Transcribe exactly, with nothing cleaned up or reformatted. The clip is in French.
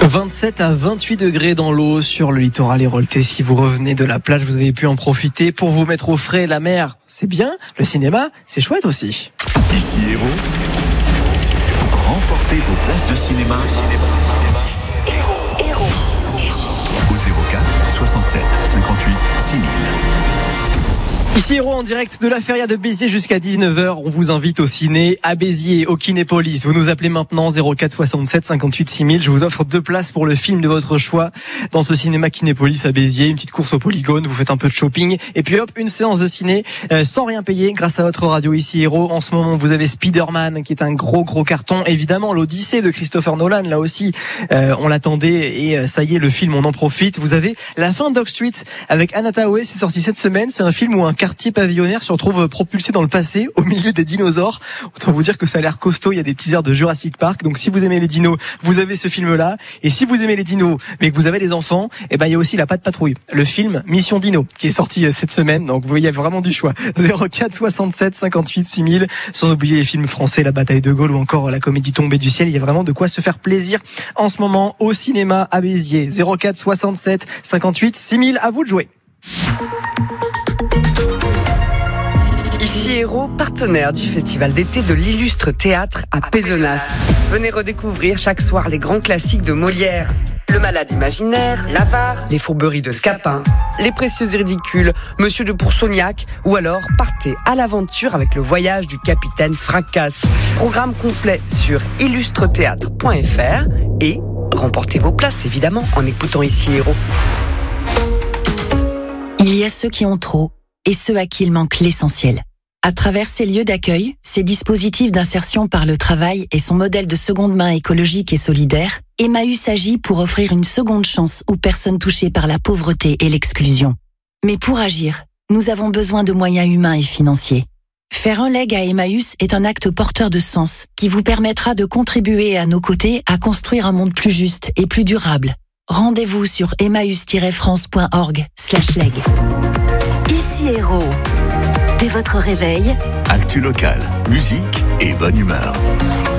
vingt-sept à vingt-huit degrés dans l'eau sur le littoral héroltais. Si vous revenez de la plage, vous avez pu en profiter pour vous mettre au frais. La mer, c'est bien. Le cinéma, c'est chouette aussi. Ici Héros, remportez vos places de cinéma, cinéma. Au zéro quatre soixante-sept cinquante-huit six mille. Ici Héros en direct de la feria de Béziers jusqu'à dix-neuf heures. On vous invite au ciné à Béziers, au Kinépolis. Vous nous appelez maintenant zéro quatre soixante-sept cinquante-huit six mille. Je vous offre deux places pour le film de votre choix dans ce cinéma Kinépolis à Béziers. Une petite course au polygone, vous faites un peu de shopping et puis hop, une séance de ciné euh, sans rien payer grâce à votre radio Ici Héros. En ce moment, vous avez Spider-Man qui est un gros gros carton. Évidemment, l'Odyssée de Christopher Nolan, là aussi, euh, on l'attendait et euh, ça y est, le film, on en profite. Vous avez La fin d'Oak Street avec Anna Thaoué, c'est sorti cette semaine. C'est un film où un quartier pavillonnaire se retrouve propulsé dans le passé au milieu des dinosaures. Autant vous dire que ça a l'air costaud. Il y a des petits airs de Jurassic Park. Donc si vous aimez les dinos, vous avez ce film-là. Et si vous aimez les dinos, mais que vous avez des enfants, eh ben il y a aussi La Patte Patrouille, le film Mission Dino, qui est sorti cette semaine. Donc vous voyez, il y a vraiment du choix. zéro quatre soixante-sept cinquante-huit six mille. Sans oublier les films français, La Bataille de Gaulle ou encore La Comédie tombée du ciel. Il y a vraiment de quoi se faire plaisir en ce moment au cinéma à Béziers. zéro quatre soixante-sept cinquante-huit six mille. À vous de jouer. Ici Héros, partenaire du festival d'été de l'Illustre Théâtre à Pézenas. Venez redécouvrir chaque soir les grands classiques de Molière. Le Malade imaginaire, l'Avare, les fourberies de Scapin, les précieux et ridicules, Monsieur de Pourceaugnac, ou alors partez à l'aventure avec le voyage du capitaine Fracasse. Programme complet sur illustre théâtre point f r et remportez vos places évidemment en écoutant Ici Héros. Il y a ceux qui ont trop et ceux à qui il manque l'essentiel. À travers ces lieux d'accueil, ces dispositifs d'insertion par le travail et son modèle de seconde main écologique et solidaire, Emmaüs agit pour offrir une seconde chance aux personnes touchées par la pauvreté et l'exclusion. Mais pour agir, nous avons besoin de moyens humains et financiers. Faire un leg à Emmaüs est un acte porteur de sens qui vous permettra de contribuer à nos côtés à construire un monde plus juste et plus durable. Rendez-vous sur emmaüs tiret france point org slash leg. Ici Héros. Dès votre réveil, Actu local, musique et bonne humeur.